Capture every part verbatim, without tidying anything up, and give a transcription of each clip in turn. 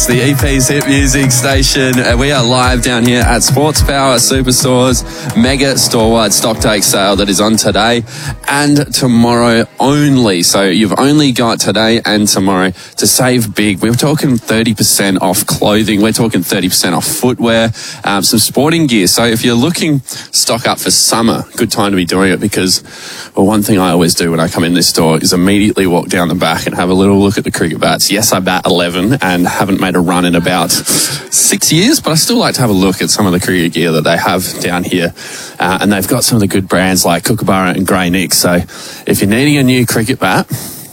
It's the E P's Hit Music Station. Uh, we are live down here at Sports Power Superstore's mega store-wide stock take sale that is on today and tomorrow only. So you've only got today and tomorrow to save big. We're talking thirty percent off clothing. We're talking thirty percent off footwear, um, some sporting gear. So if you're looking stock up for summer, good time to be doing it because, well, one thing I always do when I come in this store is immediately walk down the back and have a little look at the cricket bats. Yes, I bat eleven and haven't made a run in about six years, but I still like to have a look at some of the cricket gear that they have down here. Uh, and they've got some of the good brands like Kookaburra and Grey Nick. So if you're needing a new cricket bat,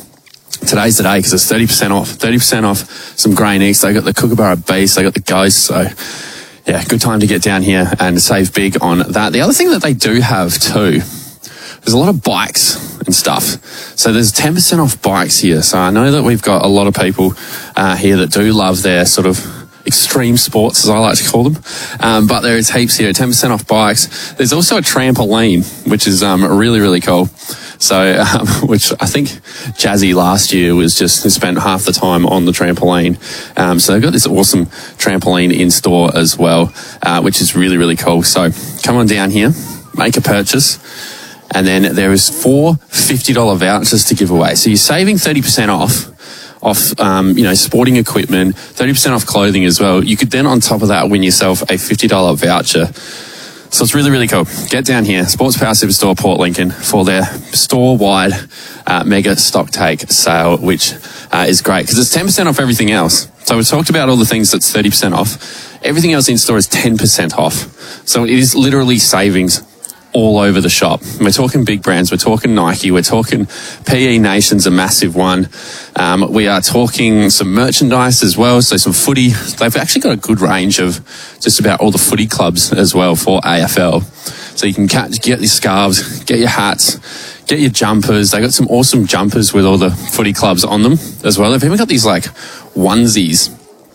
today's the day because it's thirty percent off. thirty percent off some Grey Nicks. They got the Kookaburra Beast, they got the Ghost. So yeah, good time to get down here and save big on that. The other thing that they do have too, there's a lot of bikes and stuff. So there's ten percent off bikes here. So I know that we've got a lot of people uh, here that do love their sort of extreme sports, as I like to call them. Um, but there is heaps here, ten percent off bikes. There's also a trampoline, which is um, really, really cool. So, um, which I think Jazzy last year was just spent half the time on the trampoline. Um, so they've got this awesome trampoline in store as well, uh, which is really, really cool. So come on down here, make a purchase. And then there is four fifty dollars vouchers to give away. So you're saving thirty percent off, off, um, you know, sporting equipment, thirty percent off clothing as well. You could then, on top of that, win yourself a fifty dollars voucher. So it's really, really cool. Get down here, Sports Power Superstore, Port Lincoln, for their store-wide uh, mega stock take sale, which uh, is great because it's ten percent off everything else. So we've talked about all the things that's thirty percent off. Everything else in store is ten percent off. So it is literally savings all over the shop. We're talking big brands. We're talking Nike. We're talking P E Nation's a massive one. Um, we are talking some merchandise as well. So some footy. They've actually got a good range of just about all the footy clubs as well for A F L. So you can get your scarves, get your hats, get your jumpers. They got some awesome jumpers with all the footy clubs on them as well. They've even got these like onesies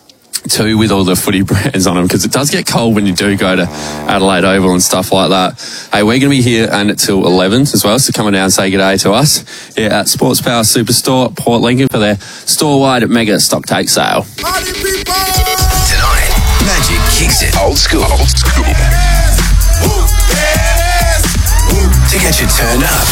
too with all the footy brands on them because it does get cold when you do go to Adelaide Oval and stuff like that. Hey, we're going to be here until eleven as well, so come on down and say good day to us here at Sports Power Superstore, Port Lincoln, for their store-wide mega stock take sale. Party people! Tonight, Magic kicks it old school. Old school. To get you turned up.